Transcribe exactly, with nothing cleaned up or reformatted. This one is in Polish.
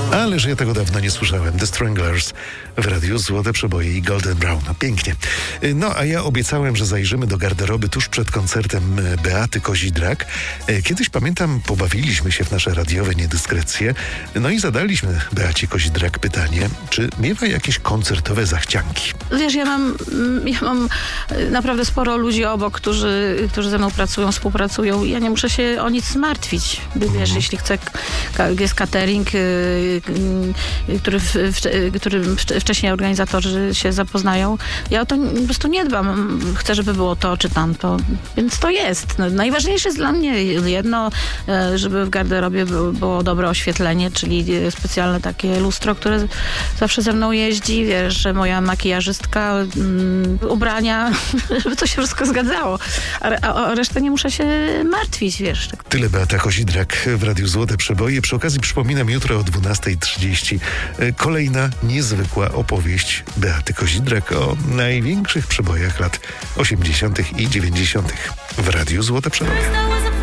Ależ ja tego dawno nie słyszałem. The Stranglers w radiu Złote Przeboje i Golden Brown. Pięknie. No, a ja obiecałem, że zajrzymy do garderoby tuż przed koncertem Beaty Kozidrak. Kiedyś, pamiętam, pobawiliśmy się w nasze radiowe niedyskrecje. No i zadaliśmy Beacie Kozidrak pytanie, czy miewa jakieś koncertowe zachcianki. Wiesz, ja mam, ja mam naprawdę sporo ludzi obok, którzy, którzy ze mną pracują, współpracują. Ja nie muszę się o nic martwić. Wiesz, mhm. jeśli chcę, jest catering, który, w, w, którym wcześniej organizatorzy się zapoznają. Ja o to po prostu nie dbam. Chcę, żeby było to czy tamto. Więc to jest. Najważniejsze jest dla mnie jedno, żeby w garderobie było dobre oświetlenie, czyli specjalne takie lustro, które zawsze ze mną jeździ. Wiesz, że moja makijażystka, um, ubrania, żeby to się wszystko zgadzało. A, a o resztę nie muszę się martwić, wiesz. Tyle Beata Kozidrak w Radiu Złote Przeboje. Przy okazji przypominam, jutro o dwunasta trzydzieści kolejna niezwykła opowieść Beaty Kozidrak o największych przebojach lat osiemdziesiątych i dziewięćdziesiątych w Radiu Złote Przeboje.